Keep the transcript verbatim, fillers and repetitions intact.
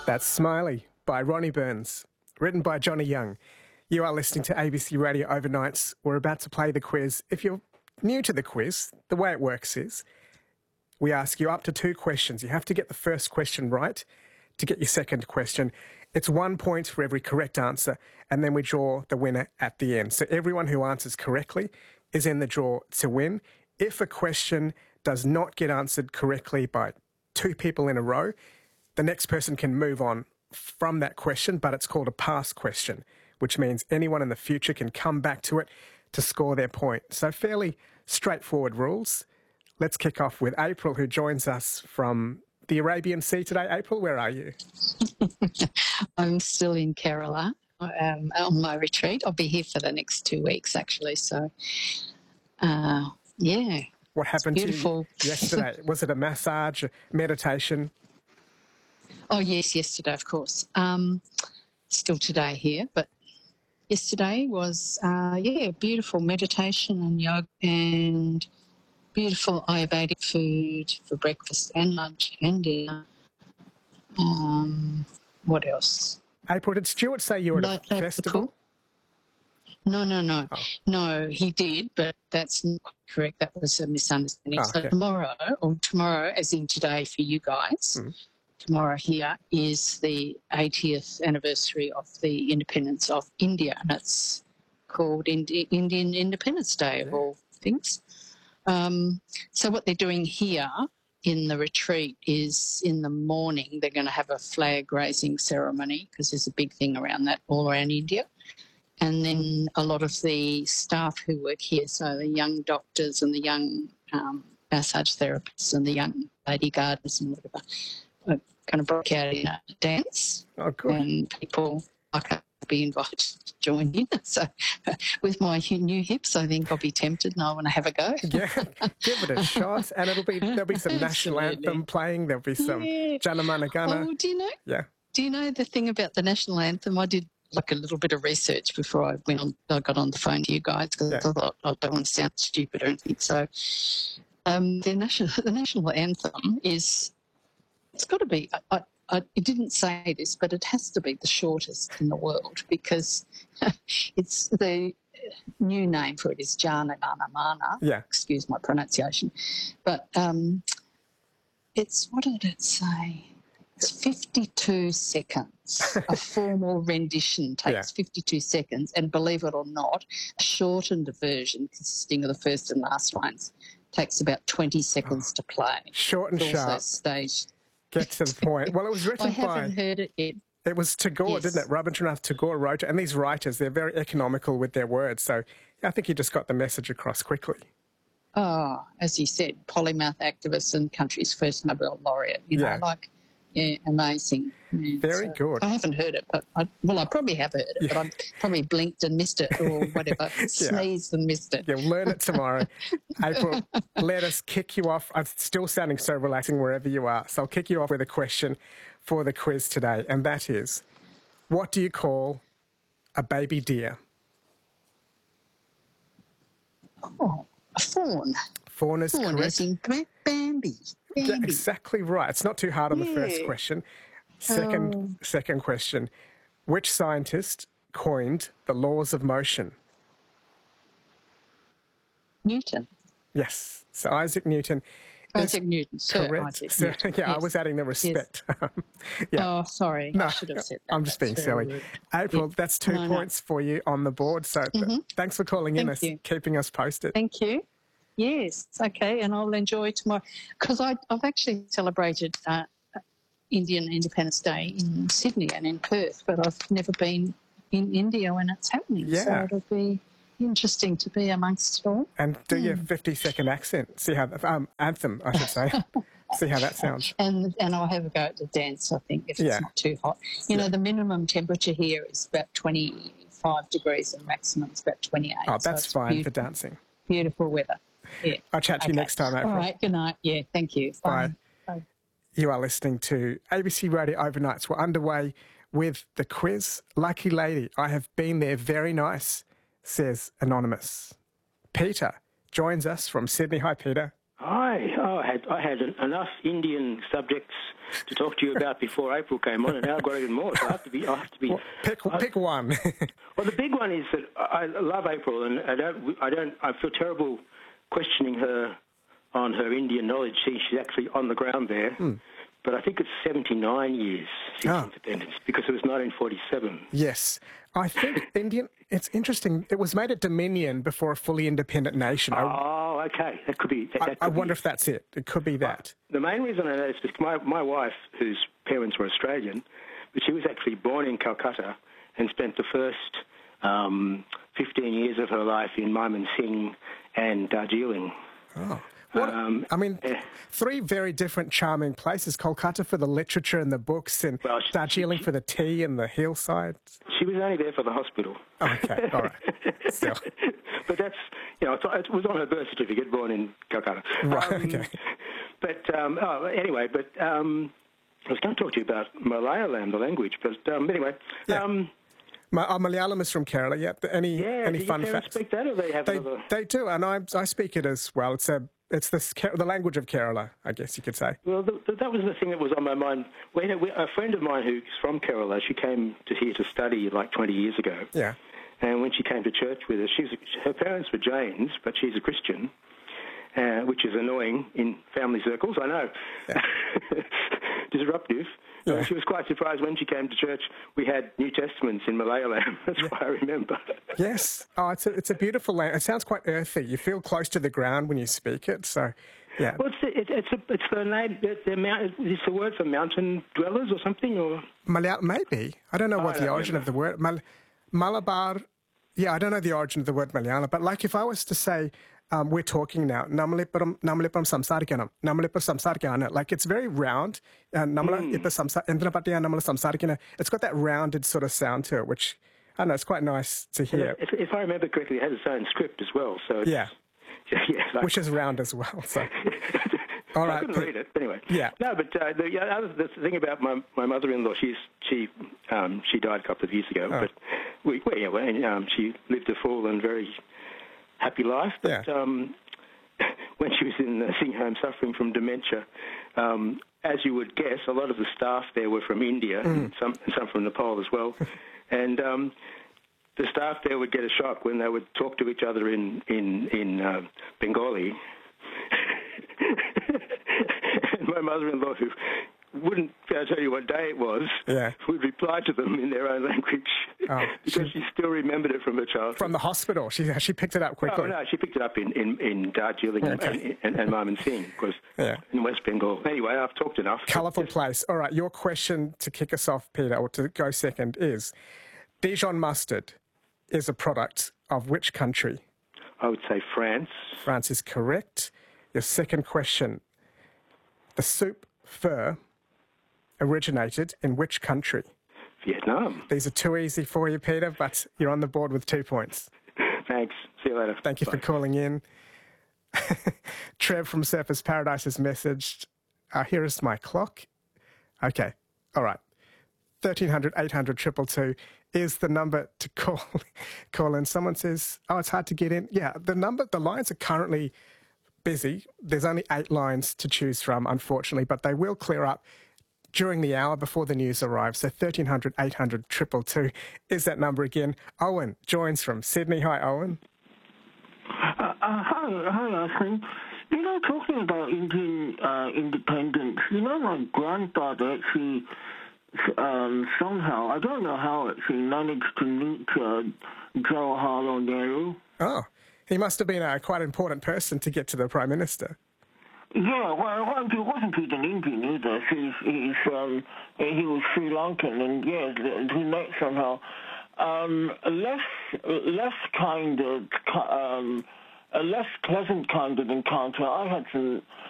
That's Smiley by Ronnie Burns, written by Johnny Young. You are listening to A B C Radio Overnights. We're about to play the quiz. If you're new to the quiz, the way it works is we ask you up to two questions. You have to get the first question right to get your second question. It's one point for every correct answer, and then we draw the winner at the end. So everyone who answers correctly is in the draw to win. If a question does not get answered correctly by two people in a row, the next person can move on from that question, but it's called a pass question, which means anyone in the future can come back to it to score their point. So fairly straightforward rules. Let's kick off with April, who joins us from the Arabian Sea today. April, where are you? I'm still in Kerala um, on my retreat. I'll be here for the next two weeks, actually. So, uh, yeah. What happened to beautiful. you yesterday? Was it a massage, meditation? Oh, yes, yesterday, of course. Um, still today here, but yesterday was, uh, yeah, beautiful meditation and yoga and beautiful Ayurvedic food for breakfast and lunch and dinner. Um, what else? April, did Stuart say you were at a Like, festival? No, no, no. Oh. No, he did, but that's not correct. That was a misunderstanding. Oh, okay. So tomorrow, or tomorrow, as in today for you guys, Mm. tomorrow here is the eightieth anniversary of the independence of India, and it's called Indi- Indian Independence Day, of Yeah. all things. Um, so what they're doing here in the retreat is in the morning they're going to have a flag raising ceremony, because there's a big thing around that all around India. And then a lot of the staff who work here, so the young doctors and the young um, massage therapists and the young lady gardeners and whatever, are going to break out in a dance. Oh, good. And people like I'll be invited to join in. So with my new hips, I think I'll be tempted and I want to have a go. Yeah, give it a shot. And it'll be there'll be some national Absolutely. anthem playing. There'll be some Yeah. Jana Mana Gana. Oh, do you know? Yeah. Do you know the thing about the national anthem? I did like a little bit of research before I went on. I got on the phone to you guys because Yeah. I thought I don't want to sound stupid or anything. So um, the national the national anthem is it's got to be. I, I, I, it didn't say this, but it has to be the shortest in the world because it's the new name for it is Jana Gana Mana. Yeah. Excuse my pronunciation, but um, it's what did it say? It's fifty-two seconds. A formal rendition takes Yeah. fifty-two seconds, and believe it or not, a shortened version consisting of the first and last lines takes about twenty seconds to play. Short and It's also sharp. staged. Get to the point. Well, it was I written haven't by... heard it yet. It was Tagore, Yes. didn't it? Rabindranath Tagore wrote it. And these writers, they're very economical with their words. So I think he just got the message across quickly. Oh, as you said, polymath activist and country's first Nobel laureate. You Yeah. know, like, yeah, amazing. Yeah, Very so good. I haven't heard it, but I, well, I probably have heard it, Yeah. but I probably blinked and missed it or whatever, sneezed and missed it. You'll learn it tomorrow. April, let us kick you off. I'm still sounding so relaxing wherever you are. So I'll kick you off with a question for the quiz today, and that is, what do you call a baby deer? Oh, a fawn. Fawn is Fawn correct. as in Bambi. Bambi. Yeah, exactly right. It's not too hard on the first Yeah. question. Second, Oh. second question. Which scientist coined the laws of motion? Newton. Yes. So Isaac Newton is Isaac Newton. Sir correct. Isaac So, Newton. yeah, I Yes. was adding the respect. yeah. Oh, sorry. No, I should have said that. I'm just being That's very silly. rude. April, Yeah. that's two No, no. points for you on the board. So th- Mhm. thanks for calling in Thank us, you. keeping us posted. Thank you. Yes, okay, and I'll enjoy tomorrow because I've actually celebrated uh, Indian Independence Day in Sydney and in Perth, but I've never been in India when it's happening. So Yeah. it'll be interesting to be amongst it all. And do Hmm. your fifty-second accent. See how um, anthem, I should say. See how that sounds. And and I'll have a go at the dance, I think, if Yeah. it's not too hot. You Yeah. know, the minimum temperature here is about twenty-five degrees and maximum is about twenty-eight. Oh, so that's it's fine for beautiful, dancing. beautiful weather. Yeah. I'll chat to you Okay. next time, April. All right, good night. Yeah, thank you. Bye. Bye. You are listening to A B C Radio Overnights. We're underway with the quiz. Lucky lady, I have been there. Very nice, says Anonymous. Peter joins us from Sydney. Hi, Peter. Hi. Oh, I had I had enough Indian subjects to talk to you about before April came on, and now I've got even more. So I have to be. I have to be. Well, pick I, pick one. well, the big one is that I love April, and I don't. I don't. I feel terrible questioning her on her Indian knowledge. She, she's actually on the ground there. Hmm. But I think it's seventy-nine years since oh. independence, because it was nineteen forty-seven. Yes. I think Indian, it's interesting, it was made a dominion before a fully independent nation. Oh, okay. That could be. That, I, that could I wonder be. if that's it. It could be that. Uh, the main reason I know is because my, my wife, whose parents were Australian, but she was actually born in Calcutta and spent the first um, fifteen years of her life in Mymensingh and Darjeeling. Oh. What, um, I mean, yeah. three very different charming places. Kolkata for the literature and the books, and well, she, Darjeeling she, for the tea and the hillsides. She was only there for the hospital. Oh, okay, all right. Still. But that's, you know, it was on her birth certificate, born in Calcutta. Right, um, okay. But, um, oh, anyway, but um, I was going to talk to you about Malayalam, the language, but um, anyway... Yeah. Um, My, uh, Malayalam is from Kerala, yeah. Any, yeah, any do fun your facts? Speak that, or they have they, another... they do, and I, I speak it as well. It's a... It's the, the language of Kerala, I guess you could say. Well, the, the, that was the thing that was on my mind. We had, we, a friend of mine who's from Kerala, she came to here to study like twenty years ago. Yeah. And when she came to church with us, she's, her parents were Jains, but she's a Christian, uh, which is annoying in family circles, I know. Yeah. Disruptive. Yeah. Uh, she was quite surprised when she came to church. We had New Testaments in Malayalam. That's yeah. why I remember. Yes. Oh, it's a, it's a beautiful language. It sounds quite earthy. You feel close to the ground when you speak it. So, yeah. Well, it's the, it, it's, a, it's the name. It's the, mount, it's the word for mountain dwellers or something, or Malayalam, maybe. I don't know what oh, the origin remember. of the word. Mal- Malabar. Yeah, I don't know the origin of the word Malayalam. But like, if I was to say. Um, we're talking now. Namalippuram Namalippuram samsarikanam. Namalippuram samsarikana. Like, it's very round. Namala ipa samsa endra patiya namala samsarikana. It's got that rounded sort of sound to it, which I don't know. It's quite nice to hear. If, if I remember correctly, it has its own script as well. So it's, yeah, yeah, like, which is round as well. So. All right. I couldn't read it, but anyway. Yeah. No, but uh, the, yeah, other, the thing about my my mother-in-law, she's she um, she died a couple of years ago, oh. but we, well, yeah, well, um, she lived a full and very happy life, but yeah. um, when she was in the nursing home suffering from dementia, um, as you would guess, a lot of the staff there were from India, mm. and some and some from Nepal as well, and um, the staff there would get a shock when they would talk to each other in in in uh, Bengali. And my mother-in-law, who wouldn't be able to tell you what day it was, yeah. would reply to them in their own language, oh, because she, she still remembered it from her childhood. From the hospital. She she picked it up quickly. Oh, no, she picked it up in, in, in Darjeeling okay. and, and, and Mymensingh, because yeah. in West Bengal. Anyway, I've talked enough. Colourful just... place. All right, your question to kick us off, Peter, or to go second, is Dijon mustard is a product of which country? I would say France. France is correct. Your second question, the soup pho originated in which country? Vietnam. These are too easy for you, Peter, but you're on the board with two points. Thanks. See you later. Thank you Bye. for calling in. Trev from Surfers Paradise has messaged, uh, here is my clock. Okay, all right. thirteen hundred, eight hundred, two two two is the number to call, call in. Someone says, oh, it's hard to get in. Yeah, the number, the lines are currently busy. There's only eight lines to choose from, unfortunately, but they will clear up during the hour before the news arrives. So thirteen hundred, eight hundred, two two two is that number again. Owen joins from Sydney. Hi, Owen. Uh, uh, hi, hi, Austin. You know, talking about Indian uh, independence, you know, my grandfather actually um, somehow, I don't know how, actually managed to meet uh, Jawaharlal Nehru. Oh, he must have been a quite important person to get to the Prime Minister. Yeah, well, he wasn't even Indian either. He's, he's, um, he was Sri Lankan, and yeah, he met somehow. Um, a less, less kind of, um, a less pleasant kind of encounter. I had some